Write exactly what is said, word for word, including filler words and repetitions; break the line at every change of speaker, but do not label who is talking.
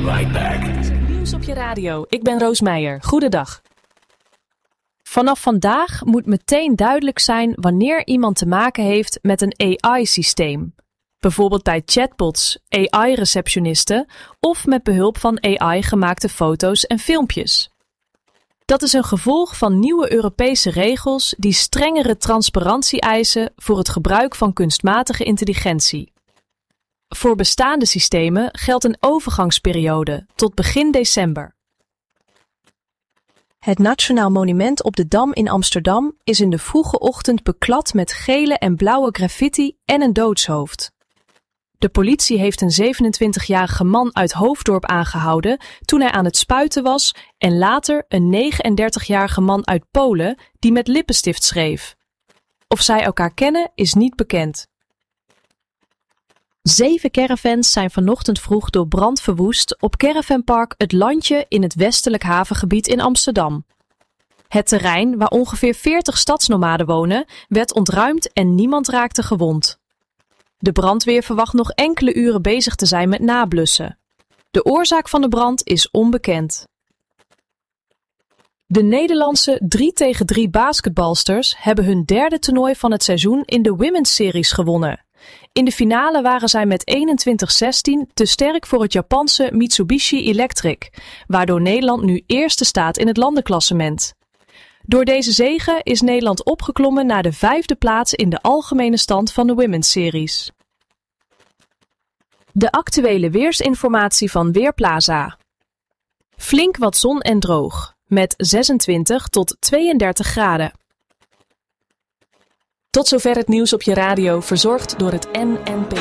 right back.
Nieuws op je radio. Ik ben Roos Meijer. Goedendag.
Vanaf vandaag moet meteen duidelijk zijn wanneer iemand te maken heeft met een A I-systeem. Bijvoorbeeld bij chatbots, A I-receptionisten of met behulp van A I gemaakte foto's en filmpjes. Dat is een gevolg van nieuwe Europese regels die strengere transparantie eisen voor het gebruik van kunstmatige intelligentie. Voor bestaande systemen geldt een overgangsperiode tot begin december. Het Nationaal Monument op de Dam in Amsterdam is in de vroege ochtend beklad met gele en blauwe graffiti en een doodshoofd. De politie heeft een zevenentwintigjarige man uit Hoofddorp aangehouden toen hij aan het spuiten was en later een negenendertigjarige man uit Polen die met lippenstift schreef. Of zij elkaar kennen is niet bekend. Zeven caravans zijn vanochtend vroeg door brand verwoest op caravanpark Het Landje in het westelijk havengebied in Amsterdam. Het terrein, waar ongeveer veertig stadsnomaden wonen, werd ontruimd en niemand raakte gewond. De brandweer verwacht nog enkele uren bezig te zijn met nablussen. De oorzaak van de brand is onbekend. De Nederlandse drie tegen drie basketbalsters hebben hun derde toernooi van het seizoen in de Women's Series gewonnen. In de finale waren zij met eenentwintig zestien te sterk voor het Japanse Mitsubishi Electric, waardoor Nederland nu eerste staat in het landenklassement. Door deze zege is Nederland opgeklommen naar de vijfde plaats in de algemene stand van de Women's Series. De actuele weersinformatie van Weerplaza. Flink wat zon en droog, met zesentwintig tot tweeëndertig graden.
Tot zover het nieuws op je radio, verzorgd door het N N P